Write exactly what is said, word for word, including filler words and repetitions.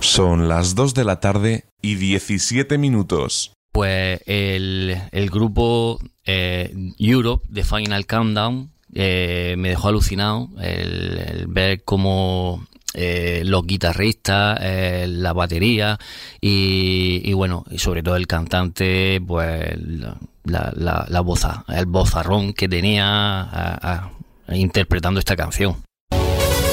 Son las dos de la tarde y diecisiete minutos. Pues el, el grupo eh, Europe de Final Countdown eh, me dejó alucinado el, el ver cómo eh, los guitarristas, eh, la batería y, y bueno, y sobre todo el cantante, pues la, la, la, la voz, el vozarrón que tenía a, a, interpretando esta canción.